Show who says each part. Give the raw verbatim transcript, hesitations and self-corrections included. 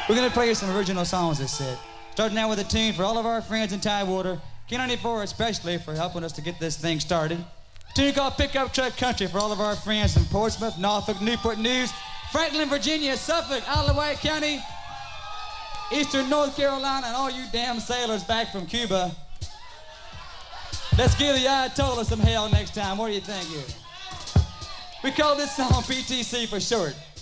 Speaker 1: We're gonna play you some original songs this set. Starting out with a tune for all of our friends in Tidewater, K ninety-four especially for helping us to get this thing started. A tune called Pickup Truck Country for all of our friends in Portsmouth, Norfolk, Newport News, Franklin, Virginia, Suffolk, Isle of Wight County, Eastern North Carolina, and all you damn sailors back from Cuba. Let's give the Ayatollah some hell next time. What do you think here? We call this song P T C for short.